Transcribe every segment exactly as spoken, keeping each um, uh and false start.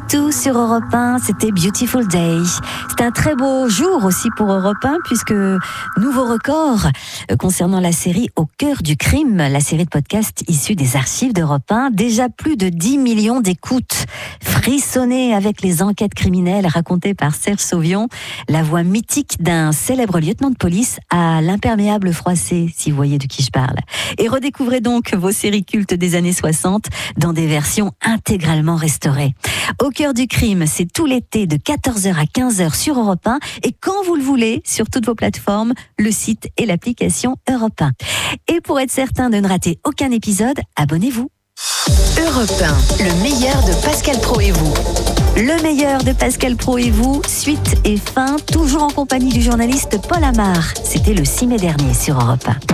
Tout sur Europe un, c'était Beautiful Day. C'est un très beau jour aussi pour Europe un, puisque nouveau record concernant la série Au cœur du crime, la série de podcasts issue des archives d'Europe un. Déjà plus de dix millions d'écoutes. Frissonnez avec les enquêtes criminelles racontées par Serge Sauvion, la voix mythique d'un célèbre lieutenant de police à l'imperméable froissé, si vous voyez de qui je parle. Et redécouvrez donc vos séries cultes des années soixante dans des versions intégralement restaurées. Au cœur du crime, c'est tout l'été de quatorze heures à quinze heures sur Europe un et quand vous le voulez, sur toutes vos plateformes, le site et l'application Europe un. Et pour être certain de ne rater aucun épisode, abonnez-vous. Europe un, le meilleur de Pascal Praud et vous. Le meilleur de Pascal Praud et vous, suite et fin, toujours en compagnie du journaliste Paul Amar. C'était le six mai dernier sur Europe un.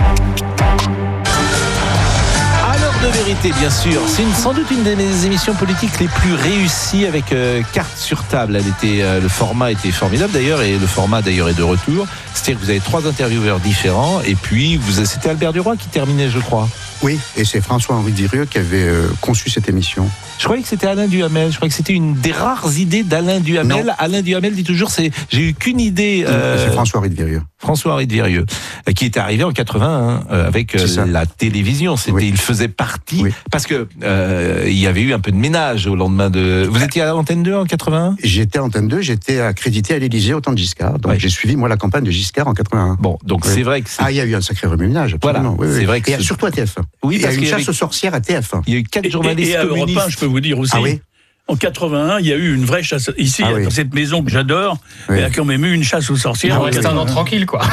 De vérité, bien sûr. C'est une, sans doute une des émissions politiques les plus réussies avec euh, carte sur table. Elle était, euh, le format était formidable d'ailleurs, et le format d'ailleurs est de retour. C'est-à-dire que vous avez trois intervieweurs différents, et puis vous, c'était Albert Duroy qui terminait, je crois. Oui, et c'est François-Henri Dirieux qui avait euh, conçu cette émission. Je croyais que c'était Alain Duhamel. Je croyais que c'était une des rares idées d'Alain Duhamel. Non. Alain Duhamel dit toujours, c'est, j'ai eu qu'une idée. Euh, c'est François-Henri Dirieux. François-Henri Dirieux, qui est arrivé en quatre-vingt-un hein, avec euh, la télévision. C'était, oui. Il faisait partie, oui. parce que euh, il y avait eu un peu de ménage au lendemain de. Vous étiez à Antenne deux en quatre-vingt-un ? J'étais à Antenne deux, j'étais accrédité à l'Élysée au temps de Giscard. Donc ouais. j'ai suivi moi la campagne de Giscard en quatre-vingt-un. Bon, donc oui. c'est vrai que c'est... ah, il y a eu un sacré remue-ménage. Voilà, oui, oui. c'est vrai que et c'est... surtout à T F un. Oui, il y a eu une chasse avait... aux sorcières à T F un. Il y a eu quatre journalistes et, et à communistes. Europe un, je peux vous dire aussi. Ah oui. En quatre-vingt-un, il y a eu une vraie chasse. Ici, ah oui. dans cette maison que j'adore, oui. il y a quand même eu une chasse aux sorcières. On reste un an tranquille, quoi.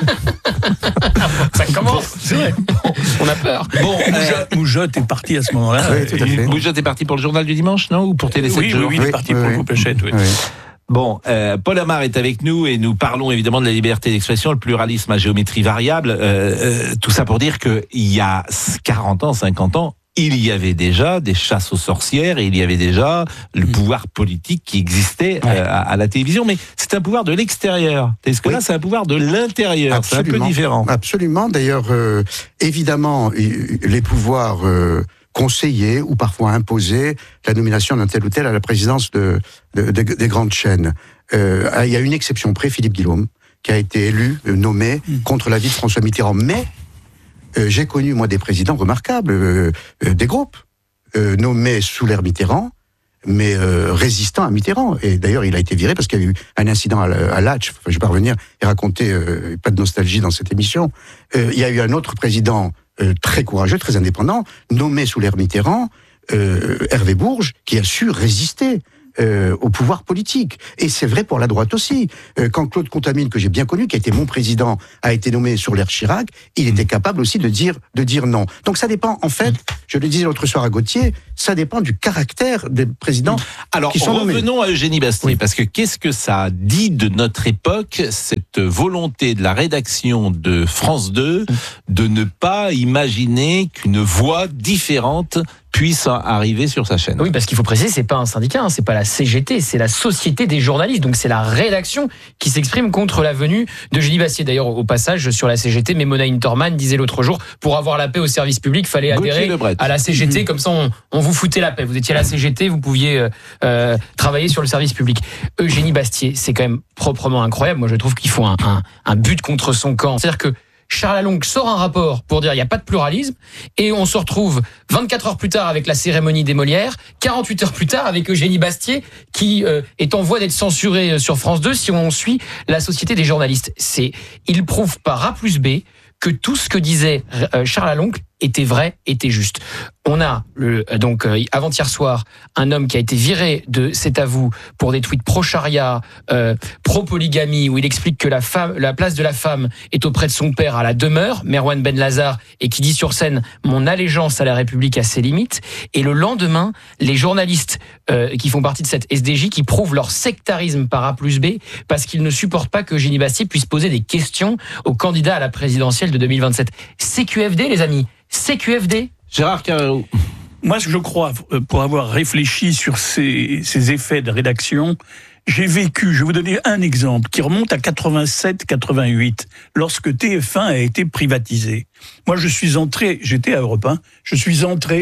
Ça commence. C'est vrai. On a peur. Bon, euh, Moujotte est parti à ce moment-là. Oui, tout à fait. Moujotte est parti pour le journal du dimanche, non ? Ou pour Télé sept oui, jours ? Oui, oui, il est parti oui, pour oui. le groupe Hachette, oui. oui. Bon, euh, Paul Amar est avec nous et nous parlons évidemment de la liberté d'expression, le pluralisme à géométrie variable. Euh, euh, tout ça pour dire qu'il y a quarante ans, cinquante ans, il y avait déjà des chasses aux sorcières et il y avait déjà le pouvoir politique qui existait ouais. euh, à, à la télévision. Mais c'est un pouvoir de l'extérieur. Est-ce que oui. là, c'est un pouvoir de l'intérieur ? Absolument. C'est un peu différent. Absolument. D'ailleurs, euh, évidemment, les pouvoirs euh, conseillers ou parfois imposés, la nomination d'un tel ou tel à la présidence de, de, de, des grandes chaînes. Euh, il y a une exception près, Philippe Guillaume, qui a été élu, nommé, mmh. contre l'avis de François Mitterrand. Mais Euh, j'ai connu, moi, des présidents remarquables, euh, euh, des groupes, euh, nommés sous l'ère Mitterrand, mais euh, résistants à Mitterrand. Et d'ailleurs, il a été viré parce qu'il y a eu un incident à, à Latch. Enfin, je vais pas revenir et raconter, euh, pas de nostalgie dans cette émission. Euh, il y a eu un autre président euh, très courageux, très indépendant, nommé sous l'ère Mitterrand, euh, Hervé Bourges, qui a su résister Euh, au pouvoir politique. Et c'est vrai pour la droite aussi. Euh, quand Claude Contamine, que j'ai bien connu, qui a été mon président, a été nommé sur l'ère Chirac, il était capable aussi de dire, de dire non. Donc ça dépend, en fait, je le disais l'autre soir à Gauthier, ça dépend du caractère des présidents Alors, qui sont nommés. Revenons à Eugénie Bastier, oui. parce que qu'est-ce que ça dit de notre époque, cette volonté de la rédaction de France deux de ne pas imaginer qu'une voix différente puisse arriver sur sa chaîne. Oui, parce qu'il faut préciser, c'est pas un syndicat, hein, c'est pas la C G T, c'est la Société des journalistes. Donc c'est la rédaction qui s'exprime contre la venue d'Eugénie Bastier. D'ailleurs, au passage, sur la C G T, Mona Interman disait l'autre jour, pour avoir la paix au service public, fallait adhérer à la C G T, mmh. comme ça on, on vous foutait la paix. Vous étiez à la C G T, vous pouviez euh, euh, travailler sur le service public. Eugénie Bastier, c'est quand même proprement incroyable. Moi, je trouve qu'il faut un, un, un but contre son camp. C'est-à-dire que Charles Along sort un rapport pour dire il n'y a pas de pluralisme et on se retrouve vingt-quatre heures plus tard avec la cérémonie des Molières, quarante-huit heures plus tard avec Eugénie Bastier qui euh, est en voie d'être censurée sur France deux si on suit la Société des journalistes. C'est, il prouve par A plus B que tout ce que disait euh, Charles Along était vrai, était juste. On a le, donc euh, avant-hier soir un homme qui a été viré de C'est à vous pour des tweets pro-charia, euh, pro-polygamie, où il explique que la femme, la place de la femme est auprès de son père à la demeure, Merwan Ben Lazar, et qui dit sur scène mon allégeance à la République a ses limites. Et le lendemain, les journalistes euh, qui font partie de cette S D J qui prouvent leur sectarisme par A plus B parce qu'ils ne supportent pas que Eugénie Bastier puisse poser des questions aux candidats à la présidentielle de deux mille vingt-sept. C Q F D, les amis. C Q F D. Gérard Carrérou. Moi, je crois, pour avoir réfléchi sur ces, ces effets de rédaction, j'ai vécu, je vais vous donner un exemple qui remonte à quatre-vingt-sept quatre-vingt-huit, lorsque T F un a été privatisé. Moi, je suis entré, j'étais à Europe un, je suis entré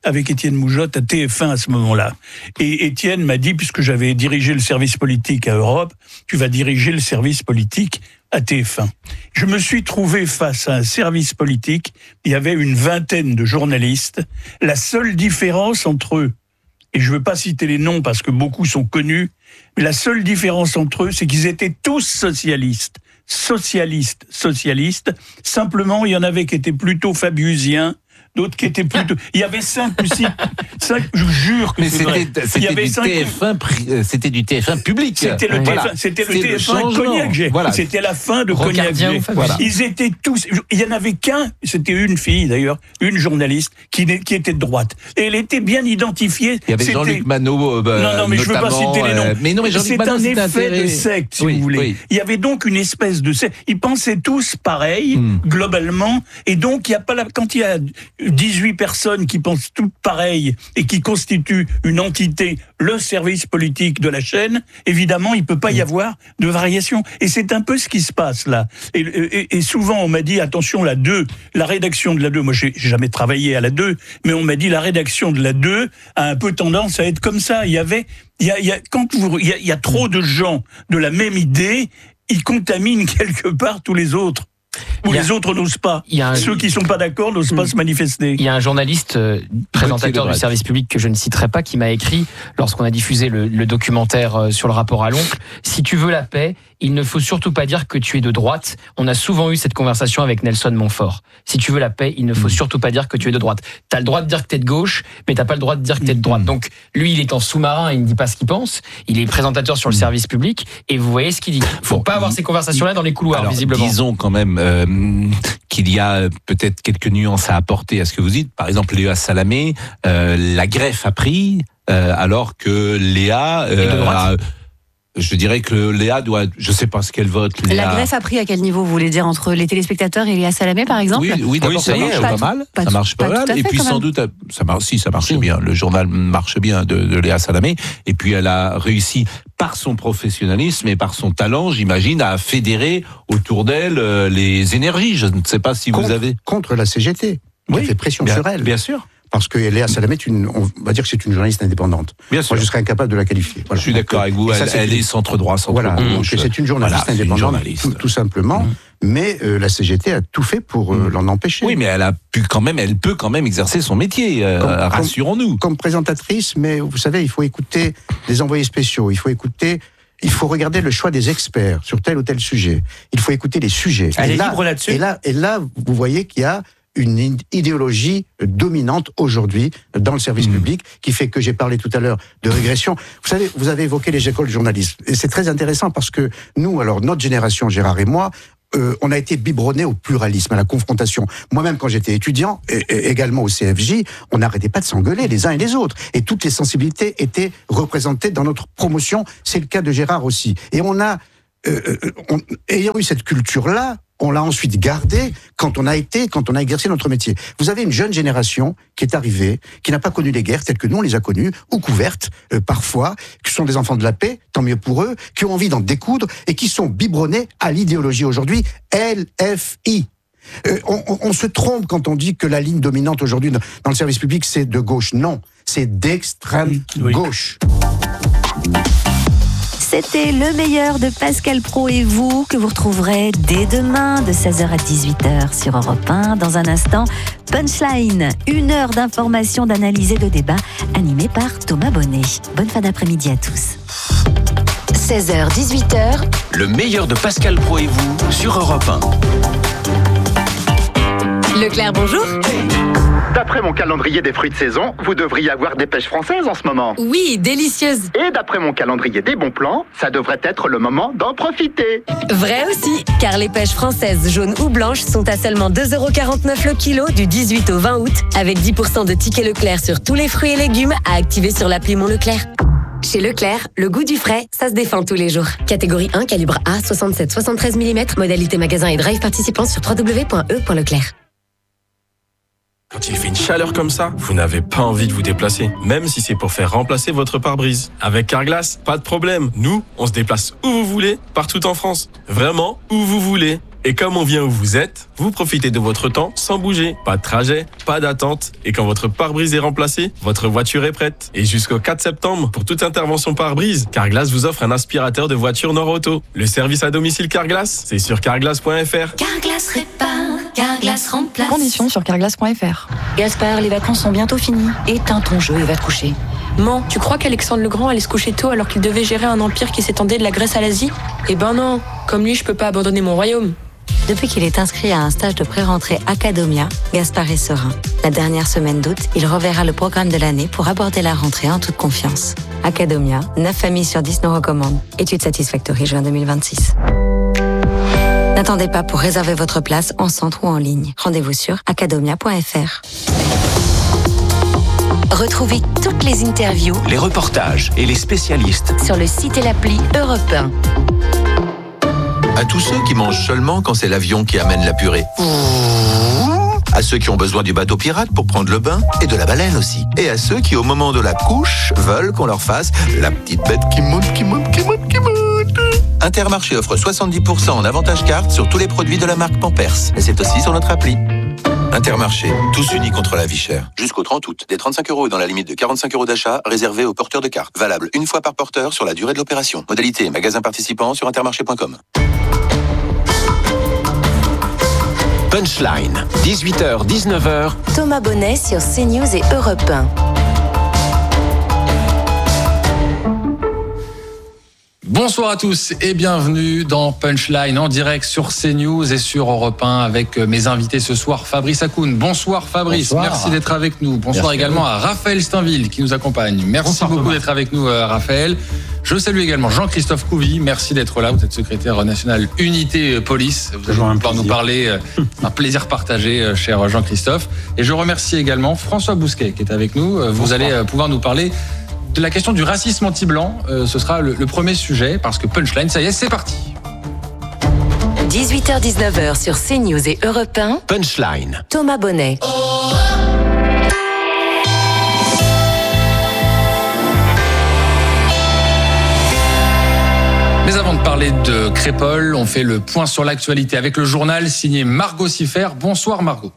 avec Étienne Moujotte à T F un à ce moment-là. Et Étienne m'a dit, puisque j'avais dirigé le service politique à Europe, tu vas diriger le service politique à T F un. Je me suis trouvé face à un service politique, il y avait une vingtaine de journalistes. La seule différence entre eux, et je ne veux pas citer les noms parce que beaucoup sont connus, mais la seule différence entre eux, c'est qu'ils étaient tous socialistes. Socialistes, socialistes. Simplement, il y en avait qui étaient plutôt fabiusiens, d'autres qui étaient plutôt... Il y avait cinq ou six... Cinq, je vous jure que Mais c'est c'était, vrai. c'était, Il y avait du cinq... T F un, c'était du T F un public. C'était le Voilà. T F un, c'était le C'est T F un le changement. Cognac G. Voilà. C'était la fin de Cognac Rocardien G. ou Fabius. Voilà. Ils étaient tous... Il y en avait qu'un, c'était une fille d'ailleurs, une journaliste, qui, qui était de droite. Et elle était bien identifiée. Il y avait C'était- Jean-Luc Manot, euh, bah, Non, non, mais je ne veux pas notamment, citer les noms. euh, mais non, mais Jean-Luc c'est Manot, un c'était effet intérêt- de secte, si Oui, vous voulez. oui. Il y avait donc une espèce de secte. Ils pensaient tous pareil, Hmm. globalement. Et donc, il y a pas la... quand il y a dix-huit personnes qui pensent toutes pareil et qui constituent une entité, le service politique de la chaîne, évidemment, il ne peut pas y avoir de variation. Et c'est un peu ce qui se passe là. Et, et, et souvent, on m'a dit, attention, la deux, la rédaction de la deux, moi, j'ai j'ai jamais travaillé à la deux, mais on m'a dit, la rédaction de la deux a un peu tendance à être comme ça. Il y avait, il y a, il y a, quand vous, il y a, il y a trop de gens de la même idée, ils contaminent quelque part tous les autres. Ou Il y a- les autres n'osent pas. il y a un- Ceux qui ne sont pas d'accord n'osent pas se manifester. Il y a un journaliste, euh, présentateur du Lebret. service public que je ne citerai pas, qui m'a écrit, lorsqu'on a diffusé le, le documentaire euh, sur le rapport à l'oncle, si tu veux la paix, il ne faut surtout pas dire que tu es de droite. On a souvent eu cette conversation avec Nelson Montfort. Si tu veux la paix, il ne faut surtout pas dire que tu es de droite. T'as le droit de dire que t'es de gauche, mais t'as pas le droit de dire que t'es de droite. Donc, lui, il est en sous-marin, il ne dit pas ce qu'il pense. Il est présentateur sur le service public, et vous voyez ce qu'il dit. Faut Bon, pas avoir il- ces conversations-là dans les couloirs, Alors, visiblement. disons quand même euh, qu'il y a peut-être quelques nuances à apporter à ce que vous dites. Par exemple, Léa Salamé, euh, la greffe a pris, euh, alors que Léa... Et de droite. a- je dirais que Léa doit... Je sais pas ce qu'elle vote, Léa. La greffe a pris à quel niveau, vous voulez dire, entre les téléspectateurs et Léa Salamé, par exemple? Oui, oui, d'abord, Oui, ça ça y est, marche pas pas, tout- mal. pas ça tout- marche pas, pas tout mal. à Et fait, puis quand sans même. doute, ça marche, si, ça marchait bien. Le journal marche bien de, de Léa Salamé. Et puis elle a réussi, par son professionnalisme et par son talent, j'imagine, à fédérer autour d'elle euh, les énergies. Je ne sais pas si vous contre, avez... contre la C G T. qui a fait pression bien, sur elle. Bien sûr. Parce que Léa Salamé, est une, on va dire que c'est une journaliste indépendante. Bien sûr. Moi, je serais incapable de la qualifier. Voilà. Je suis d'accord avec vous. Et ça, Elle, c'est elle une- est centre-droit, Voilà, centre-gauche. donc c'est une journaliste Voilà, c'est une indépendante, journaliste. tout, tout simplement. Mhm. Mais euh, la C G T a tout fait pour euh, Mhm. l'en empêcher. Oui, mais elle a pu quand même, elle peut quand même exercer son métier. euh, Comme- comme- rassurons-nous. Comme présentatrice, mais vous savez, il faut écouter les envoyés spéciaux, il faut écouter, il faut regarder le choix des experts sur tel ou tel sujet. Il faut écouter les sujets. Elle et est là, libre là-dessus. Et là, et là, vous voyez qu'il y a une id- idéologie dominante aujourd'hui dans le service Mmh. public qui fait que j'ai parlé tout à l'heure de régression. Vous savez, vous avez évoqué les écoles de journalisme. Et c'est très intéressant parce que nous, alors notre génération, Gérard et moi, euh, on a été biberonnés au pluralisme, à la confrontation. Moi-même, quand j'étais étudiant, et, et également au C F J, on n'arrêtait pas de s'engueuler les uns et les autres. Et toutes les sensibilités étaient représentées dans notre promotion. C'est le cas de Gérard aussi. Et on a, euh, euh, on, ayant eu cette culture-là, on l'a ensuite gardée quand on a été, quand on a exercé notre métier. Vous avez une jeune génération qui est arrivée, qui n'a pas connu les guerres telles que nous on les a connues, ou couvertes euh, parfois, qui sont des enfants de la paix, tant mieux pour eux, qui ont envie d'en découdre et qui sont biberonnés à l'idéologie aujourd'hui L F I. Euh, on, on, on se trompe quand on dit que la ligne dominante aujourd'hui dans, dans le service public c'est de gauche. Non, c'est d'extrême Oui. gauche. C'était le meilleur de Pascal Praud et vous, que vous retrouverez dès demain de seize heures à dix-huit heures sur Europe un. Dans un instant, Punchline, une heure d'information, d'analyse et de débat, animée par Thomas Bonnet. Bonne fin d'après-midi à tous. seize heures dix-huit heures, Le meilleur de Pascal Praud et vous sur Europe un. Leclerc, bonjour. D'après mon calendrier des fruits de saison, vous devriez avoir des pêches françaises en ce moment. Oui, délicieuse. Et d'après mon calendrier des bons plans, ça devrait être le moment d'en profiter. Vrai aussi, car les pêches françaises jaunes ou blanches sont à seulement deux euros quarante-neuf le kilo du dix-huit au vingt août, avec dix pour cent de tickets Leclerc sur tous les fruits et légumes à activer sur l'appli Mon Leclerc. Chez Leclerc, le goût du frais, ça se défend tous les jours. Catégorie un, calibre A, soixante-sept soixante-treize millimètres, modalité magasin et drive participant sur w w w point e point leclerc. Quand il fait une chaleur comme ça, vous n'avez pas envie de vous déplacer, même si c'est pour faire remplacer votre pare-brise. Avec Carglass, pas de problème. Nous, on se déplace où vous voulez, partout en France. Vraiment, où vous voulez. Et comme on vient où vous êtes, vous profitez de votre temps sans bouger. Pas de trajet, pas d'attente. Et quand votre pare-brise est remplacé, votre voiture est prête. Et jusqu'au quatre septembre, pour toute intervention pare-brise, Carglass vous offre un aspirateur de voiture Nord-Auto. Le service à domicile Carglass, c'est sur carglass point f r. Carglass répare, Carglass remplace. Conditions sur carglass point f r. Gaspard, les vacances sont bientôt finies. Éteins ton jeu et va te coucher. Man, tu crois qu'Alexandre le Grand allait se coucher tôt alors qu'il devait gérer un empire qui s'étendait de la Grèce à l'Asie ? Eh ben non, comme lui, je peux pas abandonner mon royaume. Depuis qu'il est inscrit à un stage de pré-rentrée Academia, Gaspard est serein. La dernière semaine d'août, il reverra le programme de l'année pour aborder la rentrée en toute confiance. Academia, neuf familles sur dix nous recommandent. Étude Satisfactory, juin deux mille vingt-six. N'attendez pas pour réserver votre place en centre ou en ligne. Rendez-vous sur academia point f r. Retrouvez toutes les interviews, les reportages et les spécialistes sur le site et l'appli Europe un. À tous ceux qui mangent seulement quand c'est l'avion qui amène la purée. À ceux qui ont besoin du bateau pirate pour prendre le bain et de la baleine aussi. Et à ceux qui, au moment de la couche, veulent qu'on leur fasse la petite bête qui monte, qui monte, qui monte, qui monte. Intermarché offre soixante-dix pour cent en avantage carte sur tous les produits de la marque Pampers. Et c'est aussi sur notre appli. Intermarché, tous unis contre la vie chère. Jusqu'au trente août, des trente-cinq euros dans la limite de quarante-cinq euros d'achat réservés aux porteurs de cartes. Valable une fois par porteur sur la durée de l'opération. Modalité magasin participant sur intermarché point com. Punchline, dix-huit heures dix-neuf heures. Thomas Bonnet sur CNews et Europe un. Bonsoir à tous et bienvenue dans Punchline en direct sur CNews et sur Europe un avec mes invités ce soir, Fabrice Hakoun. Bonsoir Fabrice, Bonsoir. Merci d'être avec nous. Bonsoir Merci également à, à Raphaël Steinville qui nous accompagne. Merci Bonsoir, beaucoup Thomas. D'être avec nous euh, Raphaël. Je salue également Jean-Christophe Couvi, merci d'être là, vous êtes secrétaire national Unité Police. Vous allez pouvoir nous parler, euh, un plaisir partagé, euh, cher Jean-Christophe. Et je remercie également François Bousquet qui est avec nous. Euh, vous Bonsoir. allez euh, pouvoir nous parler de la question du racisme anti-blanc. Euh, ce sera le, le premier sujet parce que Punchline, ça y est, c'est parti. dix-huit heures dix-neuf heures sur CNews et Europe un. Punchline. Thomas Bonnet. Oh. Mais avant de parler de Crépol, on fait le point sur l'actualité avec le journal signé Margot Siffer. Bonsoir Margot.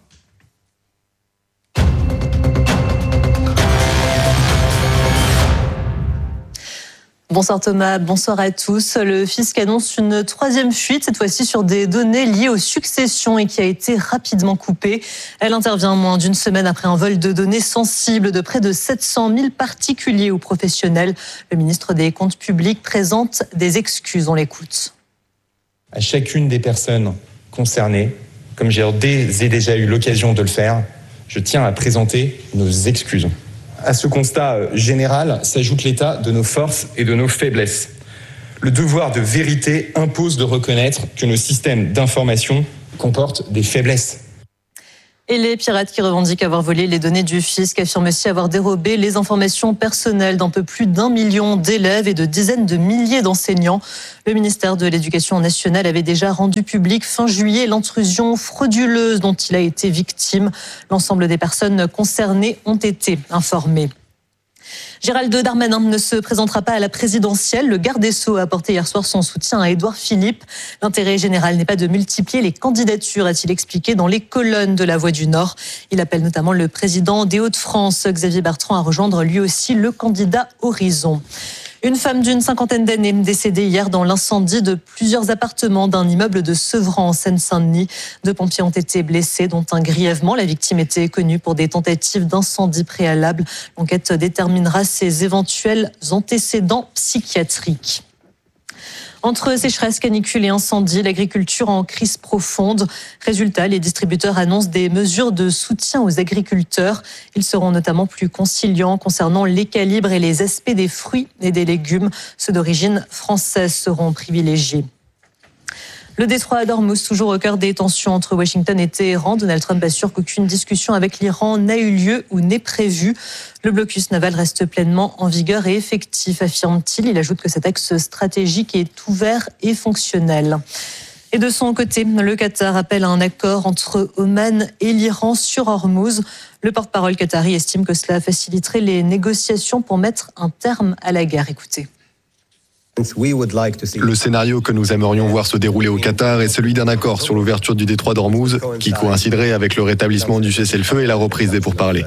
Bonsoir Thomas, bonsoir à tous. Le fisc annonce une troisième fuite, cette fois-ci sur des données liées aux successions et qui a été rapidement coupée. Elle intervient moins d'une semaine après un vol de données sensibles de près de sept cent mille particuliers ou professionnels. Le ministre des Comptes publics présente des excuses, on l'écoute. À chacune des personnes concernées, comme j'ai déjà eu l'occasion de le faire, je tiens à présenter nos excuses. À ce constat général s'ajoute l'état de nos forces et de nos faiblesses. Le devoir de vérité impose de reconnaître que nos systèmes d'information comportent des faiblesses. Et les pirates qui revendiquent avoir volé les données du fisc affirment aussi avoir dérobé les informations personnelles d'un peu plus d'un million d'élèves et de dizaines de milliers d'enseignants. Le ministère de l'Éducation nationale avait déjà rendu public fin juillet l'intrusion frauduleuse dont il a été victime. L'ensemble des personnes concernées ont été informées. Gérald Darmanin ne se présentera pas à la présidentielle. Le garde des Sceaux a apporté hier soir son soutien à Édouard Philippe. L'intérêt général n'est pas de multiplier les candidatures, a-t-il expliqué dans les colonnes de La Voix du Nord. Il appelle notamment le président des Hauts-de-France, Xavier Bertrand, à rejoindre lui aussi le candidat Horizon. Une femme d'une cinquantaine d'années décédée hier dans l'incendie de plusieurs appartements d'un immeuble de Sevran en Seine-Saint-Denis. Deux pompiers ont été blessés, dont un grièvement. La victime était connue pour des tentatives d'incendie préalables. L'enquête déterminera ses éventuels antécédents psychiatriques. Entre sécheresse, canicule et incendie, l'agriculture en crise profonde. Résultat, les distributeurs annoncent des mesures de soutien aux agriculteurs. Ils seront notamment plus conciliants concernant les calibres et les aspects des fruits et des légumes. Ceux d'origine française seront privilégiés. Le détroit d'Ormuz, toujours au cœur des tensions entre Washington et Téhéran. Donald Trump assure qu'aucune discussion avec l'Iran n'a eu lieu ou n'est prévue. Le blocus naval reste pleinement en vigueur et effectif, affirme-t-il. Il ajoute que cet axe stratégique est ouvert et fonctionnel. Et de son côté, le Qatar appelle à un accord entre Oman et l'Iran sur Ormuz. Le porte-parole qatari estime que cela faciliterait les négociations pour mettre un terme à la guerre. Écoutez. Le scénario que nous aimerions voir se dérouler au Qatar est celui d'un accord sur l'ouverture du détroit d'Ormuz, qui coïnciderait avec le rétablissement du cessez-le-feu et la reprise des pourparlers.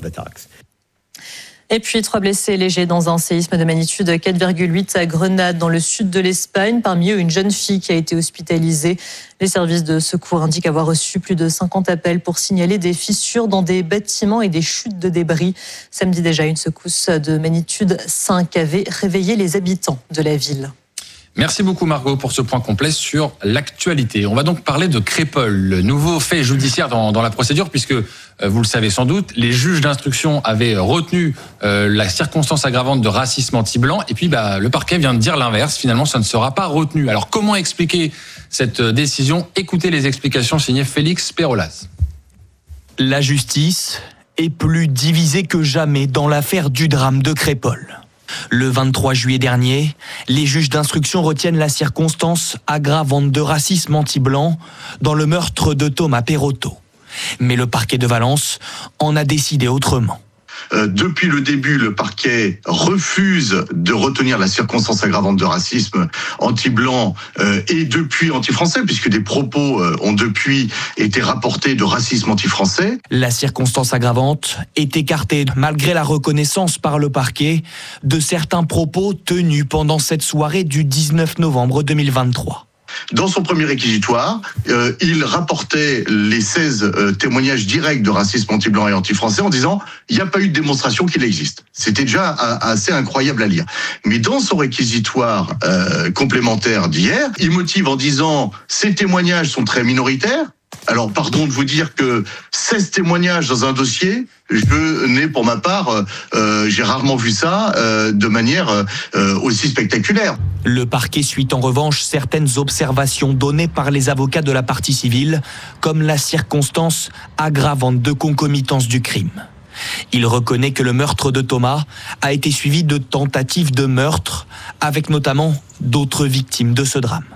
Et puis, trois blessés légers dans un séisme de magnitude quatre virgule huit à Grenade, dans le sud de l'Espagne. Parmi eux, une jeune fille qui a été hospitalisée. Les services de secours indiquent avoir reçu plus de cinquante appels pour signaler des fissures dans des bâtiments et des chutes de débris. Samedi déjà, une secousse de magnitude cinq avait réveillé les habitants de la ville. Merci beaucoup Margot pour ce point complet sur l'actualité. On va donc parler de Crépol, le nouveau fait judiciaire dans, dans la procédure, puisque, euh, vous le savez sans doute, les juges d'instruction avaient retenu euh, la circonstance aggravante de racisme anti-blanc, et puis bah, le parquet vient de dire l'inverse, finalement ça ne sera pas retenu. Alors comment expliquer cette décision ? Écoutez les explications signées Félix Pérolas. La justice est plus divisée que jamais dans l'affaire du drame de Crépol. Le vingt-trois juillet dernier, les juges d'instruction retiennent la circonstance aggravante de racisme anti-blanc dans le meurtre de Thomas Perotto. Mais le parquet de Valence en a décidé autrement. Euh, depuis le début, le parquet refuse de retenir la circonstance aggravante de racisme anti-blanc euh, et depuis anti-français, puisque des propos euh, ont depuis été rapportés de racisme anti-français. La circonstance aggravante est écartée malgré la reconnaissance par le parquet de certains propos tenus pendant cette soirée du dix-neuf novembre deux mille vingt-trois. Dans son premier réquisitoire, euh, il rapportait les seize euh, témoignages directs de racisme anti-blanc et anti-français en disant « il n'y a pas eu de démonstration qu'il existe ». C'était déjà a, assez incroyable à lire. Mais dans son réquisitoire euh, complémentaire d'hier, il motive en disant « ces témoignages sont très minoritaires ». Alors, pardon de vous dire que seize témoignages dans un dossier, je n'ai pour ma part, euh, j'ai rarement vu ça euh, de manière euh, aussi spectaculaire. Le parquet suit en revanche certaines observations données par les avocats de la partie civile, comme la circonstance aggravante de concomitance du crime. Il reconnaît que le meurtre de Thomas a été suivi de tentatives de meurtre, avec notamment d'autres victimes de ce drame.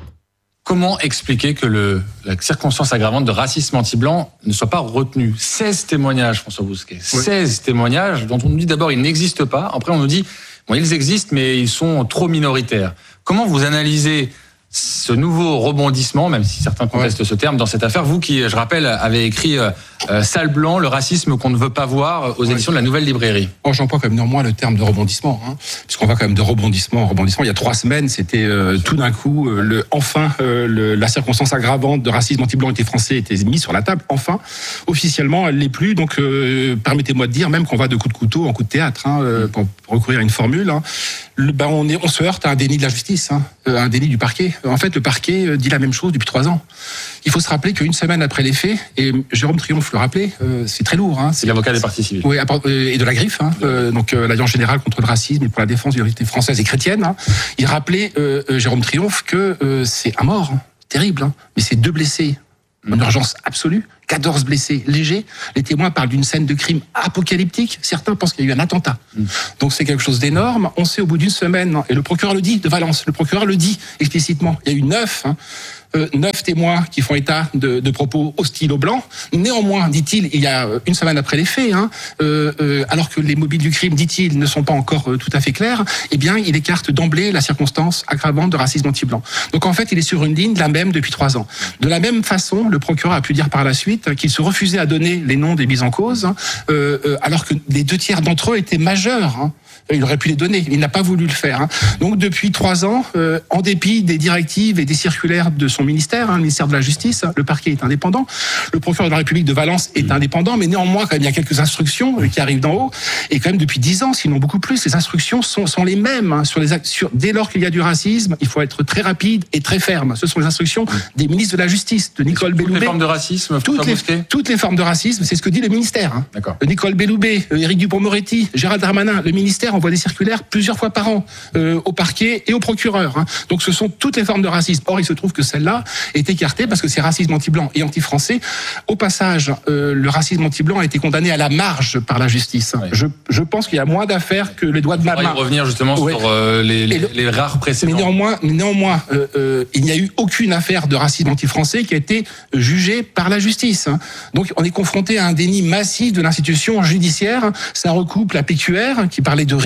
Comment expliquer que le, la circonstance aggravante de racisme anti-blanc ne soit pas retenue ? seize témoignages, François Bousquet. Oui. seize témoignages dont on nous dit d'abord ils n'existent pas. Après, on nous dit bon, ils existent, mais ils sont trop minoritaires. Comment vous analysez ce nouveau rebondissement, même si certains contestent ouais. ce terme, dans cette affaire, vous qui, je rappelle, avez écrit euh, euh, Salle Blanc, le racisme qu'on ne veut pas voir aux ouais. éditions de la Nouvelle Librairie. Moi, j'emploie quand même néanmoins le terme de rebondissement, hein, puisqu'on va quand même de rebondissement en rebondissement. Il y a trois semaines, c'était euh, tout d'un coup, euh, le, enfin, euh, le, la circonstance aggravante de racisme anti-blanc et français était mise sur la table. Enfin, officiellement, elle l'est plus. Donc, euh, permettez-moi de dire, même qu'on va de coup de couteau en coup de théâtre, hein, euh, pour, pour recourir à une formule, hein, le, ben, on, est, on se heurte à un déni de la justice, hein, euh, un déni du parquet. En fait, le parquet dit la même chose depuis trois ans. Il faut se rappeler qu'une semaine après les faits, et Jérôme Triomphe le rappelait, euh, c'est très lourd. Hein, c'est l'avocat des parties civiles. Oui, et de la Griffe, hein, euh, donc euh, l'Alliance générale contre le racisme et pour la défense de l'identité française et chrétienne. Hein, il rappelait, euh, Jérôme Triomphe, que euh, c'est un mort, hein, terrible, hein, mais c'est deux blessés en urgence absolue, quatorze blessés légers. Les témoins parlent d'une scène de crime apocalyptique. Certains pensent qu'il y a eu un attentat. Mmh. Donc c'est quelque chose d'énorme. On sait au bout d'une semaine, et le procureur le dit, de Valence, le procureur le dit explicitement, il y a eu neuf, hein, euh, neuf témoins qui font état de, de propos hostiles aux Blancs. Néanmoins, dit-il, il y a une semaine après les faits, hein, euh, euh, alors que les mobiles du crime, dit-il, ne sont pas encore euh, tout à fait clairs, eh bien, il écarte d'emblée la circonstance aggravante de racisme anti-blanc. Donc en fait, il est sur une ligne la même depuis trois ans. De la même façon, le procureur a pu dire par la suite qu'il se refusait à donner les noms des mises en cause, hein, euh, euh, alors que les deux tiers d'entre eux étaient majeurs. Hein. Il aurait pu les donner, il n'a pas voulu le faire. Hein. Donc depuis trois ans, euh, en dépit des directives et des circulaires de son ministère, hein, le ministère de la Justice, le parquet est indépendant, le procureur de la République de Valence est indépendant, mais néanmoins, quand même, il y a quelques instructions qui arrivent d'en haut, et quand même depuis dix ans, sinon beaucoup plus, les instructions sont, sont les mêmes. Hein, sur les, sur, dès lors qu'il y a du racisme, il faut être très rapide et très ferme. Ce sont les instructions des ministres de la Justice, de Nicole Belloubet. Toutes les formes de racisme, toutes les, toutes les formes de racisme, c'est ce que dit le ministère. Hein. D'accord. Nicole Belloubet, Éric Dupond-Moretti, Gérald Darmanin, le ministère envoie des circulaires plusieurs fois par an euh, au parquet et au procureur. Hein. Donc ce sont toutes les formes de racisme. Or, il se trouve que celle-là est écartée parce que c'est racisme anti-blanc et anti-français. Au passage, euh, le racisme anti-blanc a été condamné à la marge par la justice. Oui. Je, je pense qu'il y a moins d'affaires que les doigts de ma main. On va y revenir justement ouais. sur euh, les, les, le, les rares précédents. Mais néanmoins, néanmoins euh, euh, il n'y a eu aucune affaire de racisme anti-français qui a été jugée par la justice. Hein. Donc on est confronté à un déni massif de l'institution judiciaire. Ça recoupe la P Q R qui parlait de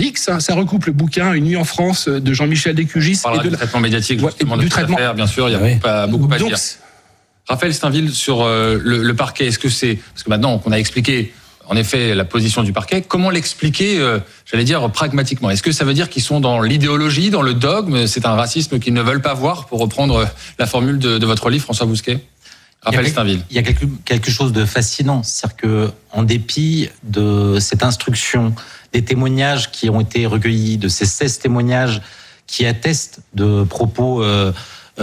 R X, hein, ça recoupe le bouquin Une nuit en France de Jean-Michel Descugis. On parlera et de du la... traitement médiatique, justement, ouais, de du traitement. Affaire, bien sûr, il y a oui. pas, beaucoup à dire. Raphaël Steinville, sur euh, le, le parquet, est-ce que c'est... Parce que maintenant qu'on a expliqué, en effet, la position du parquet, comment l'expliquer, euh, j'allais dire, pragmatiquement? Est-ce que ça veut dire qu'ils sont dans l'idéologie, dans le dogme? C'est un racisme qu'ils ne veulent pas voir, pour reprendre la formule de, de votre livre, François Bousquet? Raphaël Steinville. Il y a quelque, quelque chose de fascinant, c'est-à-dire que, en dépit de cette instruction, des témoignages qui ont été recueillis, de ces seize témoignages qui attestent de propos euh,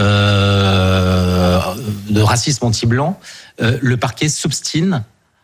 euh, de racisme anti-blanc, euh, le parquet s'obstine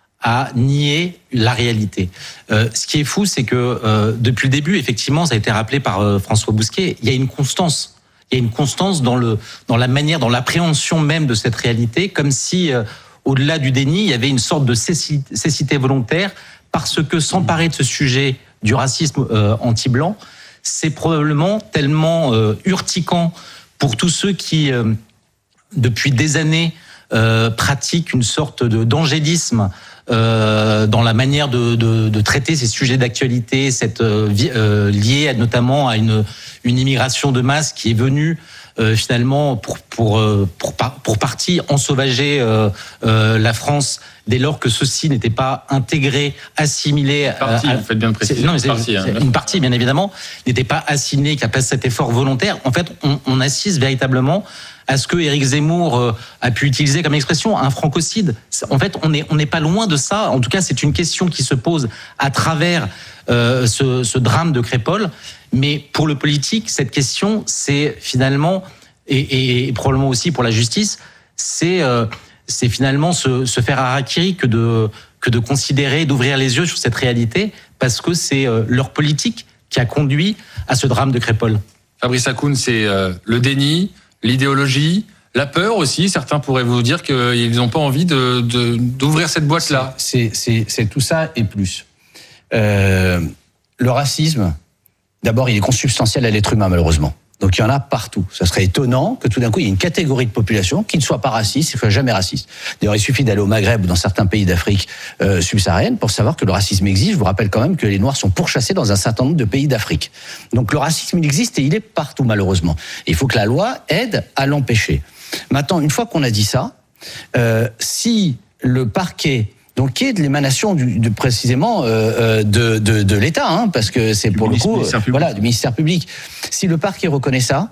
à nier la réalité. Euh, ce qui est fou, c'est que euh, depuis le début, effectivement, ça a été rappelé par euh, François Bousquet, il y a une constance. Il y a une constance dans le dans la manière, dans l'appréhension même de cette réalité, comme si, euh, au-delà du déni, il y avait une sorte de cécité, cécité volontaire, parce que s'emparer de ce sujet du racisme euh, anti-blanc, c'est probablement tellement euh, urticant pour tous ceux qui, euh, depuis des années, euh, pratiquent une sorte de d'angélisme euh, dans la manière de, de, de traiter ces sujets d'actualité, cette euh, euh, liée notamment à une une immigration de masse qui est venue euh, finalement pour pour pour pour partie ensauvager euh, euh, la France dès lors que ceux-ci n'étaient pas intégrés, assimilés. Partie, à, vous faites bien de préciser. Non, mais c'est, partie, hein, une partie, bien évidemment, n'était pas assimilée, qui a pas cet effort volontaire. En fait, on, on assiste véritablement à ce que Éric Zemmour euh, a pu utiliser comme expression, un francocide. En fait, on n'est on n'est pas loin de ça. En tout cas, c'est une question qui se pose à travers euh, ce, ce drame de Crépol. Mais pour le politique, cette question, c'est finalement, et, et, et probablement aussi pour la justice, c'est euh, c'est finalement se, se faire harakiri que de que de considérer, d'ouvrir les yeux sur cette réalité, parce que c'est euh, leur politique qui a conduit à ce drame de Crépol. Fabrice Hakoun, c'est euh, le déni, l'idéologie, la peur aussi. Certains pourraient vous dire qu'ils n'ont pas envie de, de, d'ouvrir cette boîte-là. C'est, c'est, c'est tout ça et plus. Euh, le racisme, d'abord, il est consubstantiel à l'être humain, malheureusement. Donc il y en a partout. Ça serait étonnant que tout d'un coup, il y ait une catégorie de population qui ne soit pas raciste, qui ne soit jamais raciste. D'ailleurs, il suffit d'aller au Maghreb ou dans certains pays d'Afrique euh, subsaharienne pour savoir que le racisme existe. Je vous rappelle quand même que les Noirs sont pourchassés dans un certain nombre de pays d'Afrique. Donc le racisme, il existe et il est partout, malheureusement. Et il faut que la loi aide à l'empêcher. Maintenant, une fois qu'on a dit ça, euh, si le parquet, donc qui est de l'émanation du, de, précisément euh, de, de, de l'État, hein, parce que c'est du pour le coup, euh, voilà, du ministère public. Si le parquet reconnaît ça,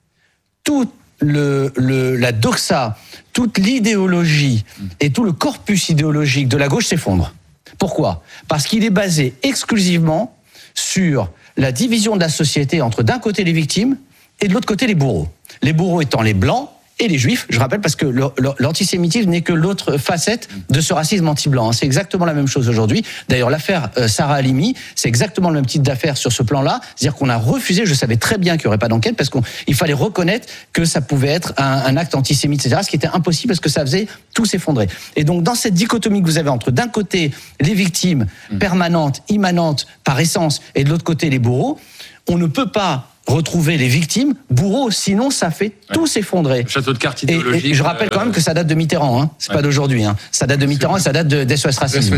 toute le, le, la doxa, toute l'idéologie et tout le corpus idéologique de la gauche s'effondre. Pourquoi ? Parce qu'il est basé exclusivement sur la division de la société entre d'un côté les victimes et de l'autre côté les bourreaux. Les bourreaux étant les blancs et les juifs, je rappelle, parce que l'antisémitisme n'est que l'autre facette de ce racisme anti-blanc. C'est exactement la même chose aujourd'hui. D'ailleurs, l'affaire Sarah Halimi, c'est exactement le même type d'affaire sur ce plan-là. C'est-à-dire qu'on a refusé, je savais très bien qu'il n'y aurait pas d'enquête, parce qu'il fallait reconnaître que ça pouvait être un, un acte antisémite, et cetera, ce qui était impossible parce que ça faisait tout s'effondrer. Et donc, dans cette dichotomie que vous avez entre, d'un côté, les victimes permanentes, immanentes, par essence, et de l'autre côté, les bourreaux, on ne peut pas retrouver les victimes, bourreaux, sinon ça fait tout ouais. s'effondrer. Le château de cartes idéologique. Et, et je rappelle quand même que ça date de Mitterrand, hein. c'est ouais. pas d'aujourd'hui. Hein. Ça date de Mitterrand et ça date de d'S O S Racisme.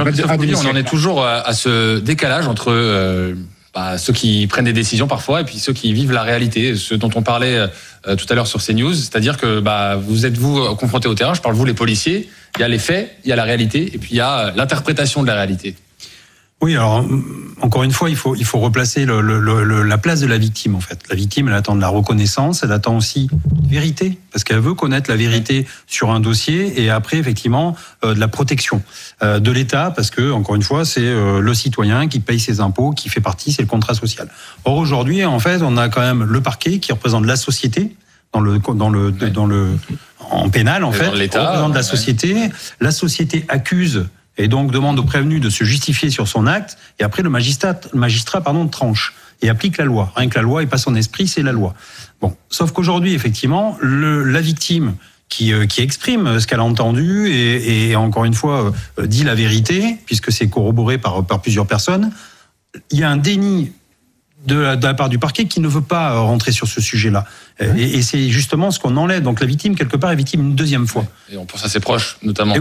On en est toujours à, à ce décalage entre euh, bah, ceux qui prennent des décisions parfois et puis ceux qui vivent la réalité, ceux dont on parlait euh, tout à l'heure sur CNews, c'est-à-dire que bah, vous êtes vous confrontés au terrain, je parle vous les policiers, il y a les faits, il y a la réalité et puis il y a l'interprétation de la réalité. Oui, alors encore une fois, il faut il faut replacer le, le, le, la place de la victime en fait. La victime, elle attend de la reconnaissance, elle attend aussi vérité, parce qu'elle veut connaître la vérité sur un dossier et après effectivement euh, de la protection euh, de l'État, parce que encore une fois, c'est euh, le citoyen qui paye ses impôts, qui fait partie, c'est le contrat social. Or aujourd'hui, en fait, on a quand même le parquet qui représente la société dans le dans le ouais. dans le en pénal en et fait, dans l'État, représente la société. Ouais. La société accuse et donc demande au prévenu de se justifier sur son acte, et après le magistrat, le magistrat pardon, tranche et applique la loi. Rien que la loi et pas son esprit, c'est la loi. Bon, sauf qu'aujourd'hui, effectivement, le, la victime qui, euh, qui exprime ce qu'elle a entendu et, et encore une fois euh, dit la vérité, puisque c'est corroboré par, par plusieurs personnes, il y a un déni de la, de la part du parquet qui ne veut pas rentrer sur ce sujet-là. Et, et c'est justement ce qu'on enlève. Donc la victime, quelque part, est victime une deuxième fois. Et on pense à ses proches, notamment. Et oui.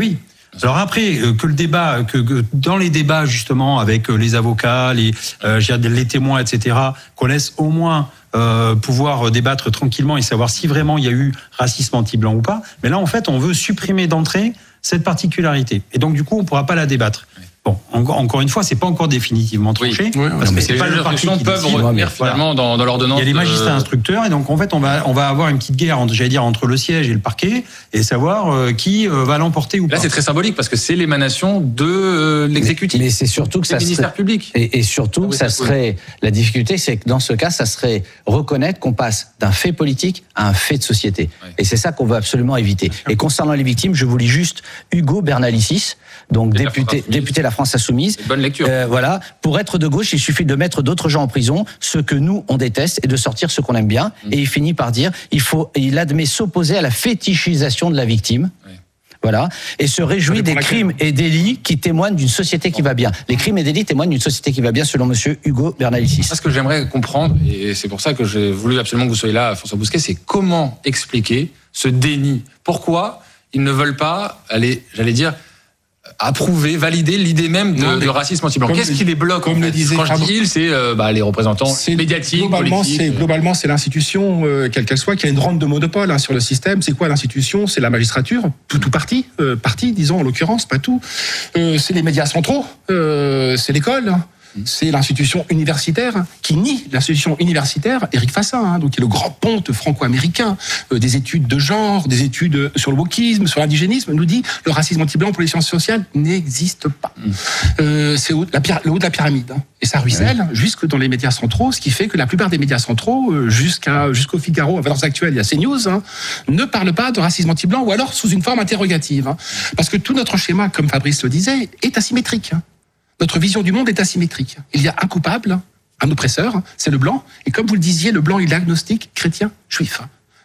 Alors après, euh, que le débat, que, que dans les débats justement avec euh, les avocats, les, euh, les témoins, et cetera, qu'on laisse au moins euh, pouvoir débattre tranquillement et savoir si vraiment il y a eu racisme anti-blanc ou pas. Mais là, en fait, on veut supprimer d'entrée cette particularité. Et donc, du coup, on ne pourra pas la débattre. Bon, encore une fois, c'est pas encore définitivement tranché, oui. Oui, parce non, que c'est pas le parquet qui peuvent revenir finalement dans, dans l'ordonnance. Il y a les magistrats instructeurs, et donc en fait, on va on va avoir une petite guerre, entre, j'allais dire, entre le siège et le parquet, et savoir euh, qui euh, va l'emporter ou Là, pas. Là, c'est très symbolique parce que c'est l'émanation de euh, l'exécutif. Mais, mais c'est surtout que ça ministère serait public. Et, et surtout, que ça serait la difficulté, c'est que dans ce cas, ça serait reconnaître qu'on passe d'un fait politique à un fait de société. Ouais. Et c'est ça qu'on veut absolument éviter. Et concernant les victimes, je vous lis juste Ugo Bernalicis, donc de député, député de la France Insoumise. Bonne lecture. Euh, voilà. Pour être de gauche, il suffit de mettre d'autres gens en prison, ceux que nous, on déteste, et de sortir ceux qu'on aime bien. Mmh. Et il finit par dire, il faut, il admet s'opposer à la fétichisation de la victime. Oui. Voilà. Et se réjouit des crimes et délits qui témoignent d'une société qui va bien. Les crimes et délits témoignent d'une société qui va bien, selon monsieur Ugo Bernalicis. Ce que j'aimerais comprendre, et c'est pour ça que j'ai voulu absolument que vous soyez là, François Bousquet, c'est comment expliquer ce déni. Pourquoi ils ne veulent pas aller, j'allais dire, approuver, valider l'idée même de, non, de racisme anti-blanc. Qu'est-ce qui les bloque en fait? Quand je dis ils, c'est euh, bah, les représentants médiatiques, globalement, politiques. C'est, globalement, c'est l'institution, euh, quelle qu'elle soit, qui a une rente de monopole hein, sur le système. C'est quoi l'institution? C'est la magistrature, tout, tout parti, euh, parti, disons en l'occurrence, pas tout. Euh, c'est les médias centraux, euh, c'est l'école. C'est l'institution universitaire qui nie l'institution universitaire Éric Fassin, hein, donc qui est le grand ponte franco-américain euh, des études de genre, des études sur le wokisme, sur l'indigénisme, nous dit le racisme anti-blanc pour les sciences sociales n'existe pas. Mmh. Euh, c'est haut, la, le haut de la pyramide. Hein, et ça ruisselle ouais. jusque dans les médias centraux, ce qui fait que la plupart des médias centraux, euh, jusqu'à, jusqu'au Figaro, à Valeurs Actuelles, il y a CNews, hein, ne parlent pas de racisme anti-blanc ou alors sous une forme interrogative. Hein, parce que tout notre schéma, comme Fabrice le disait, est asymétrique. Hein. Notre vision du monde est asymétrique. Il y a un coupable, un oppresseur, c'est le blanc. Et comme vous le disiez, le blanc, il est agnostique, chrétien, juif.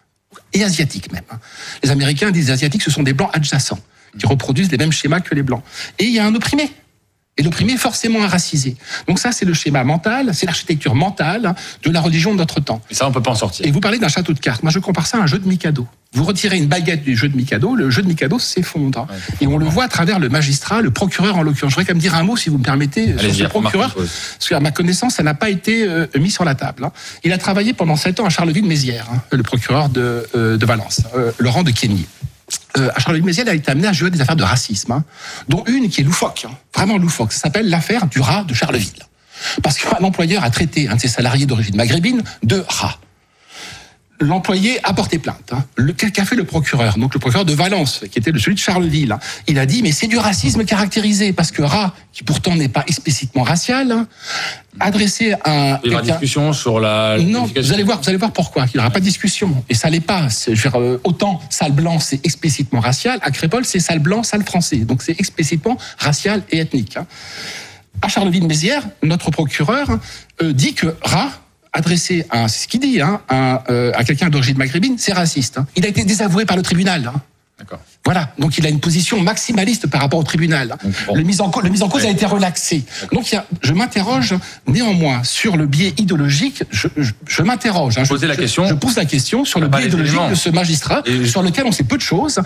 Et asiatique même. Les Américains disent les Asiatiques, ce sont des blancs adjacents, qui reproduisent les mêmes schémas que les blancs. Et il y a un opprimé. Et l'opprimé est forcément un racisé. Donc ça, c'est le schéma mental, c'est l'architecture mentale de la religion de notre temps. Et ça, on peut pas en sortir. Et vous parlez d'un château de cartes. Moi, je compare ça à un jeu de Mikado. Vous retirez une baguette du jeu de Mikado, le jeu de Mikado s'effondre. Ouais. Et on le voit à travers le magistrat, le procureur en l'occurrence. Je voudrais quand même dire un mot, si vous me permettez, Allez, sur ce procureur, parce qu'à ma connaissance, ça n'a pas été euh, mis sur la table. Hein. Il a travaillé pendant sept ans à Charleville-Mézières, hein, le procureur de, euh, de Valence, euh, Laurent de Quémy. Euh, à Charleville-Mézières, il a été amené à juger des affaires de racisme, hein, dont une qui est loufoque, hein, vraiment loufoque. Ça s'appelle l'affaire du rat de Charleville. Parce qu'un employeur a traité un de ses salariés d'origine maghrébine de rat. L'employé a porté plainte. Hein. Le, qu'a fait le procureur? Donc le procureur de Valence, qui était celui de Charleville. Hein. Il a dit, mais c'est du racisme caractérisé, parce que rat, qui pourtant n'est pas explicitement racial, hein, adressé à il y aura discussion sur la... Non, vous allez voir, vous allez voir pourquoi. Il n'y aura pas de discussion. Et ça l'est pas. C'est, je veux dire, euh, autant sale blanc, c'est explicitement racial. À Crépol, c'est sale blanc, sale français. Donc c'est explicitement racial et ethnique. Hein. À Charleville-Mézières, notre procureur euh, dit que rat, adressé à, c'est ce qu'il dit, hein, à, euh, à quelqu'un d'origine maghrébine, c'est raciste. Hein. Il a été désavoué par le tribunal. Hein. D'accord. Voilà, donc il a une position maximaliste par rapport au tribunal. Donc, bon. Le mise en cause, le mise en cause ouais. a été relaxé. Donc il y a, je m'interroge néanmoins sur le biais idéologique. Je, je, je m'interroge. Hein, je, la je, question. Je pose la question sur le biais idéologique de ce magistrat, et sur lequel on sait peu de choses.